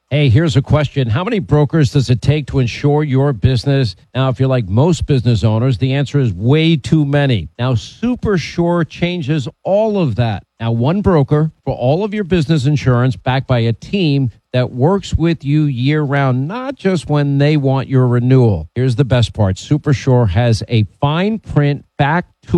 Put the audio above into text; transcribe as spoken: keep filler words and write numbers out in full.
Hey, here's a question. How many brokers does it take to insure your business? Now, if you're like most business owners, the answer is way too many. Now, SuperSure changes all of that. Now, one broker for all of your business insurance backed by a team that works with you year-round, not just when they want your renewal. Here's the best part. SuperSure has a fine print back to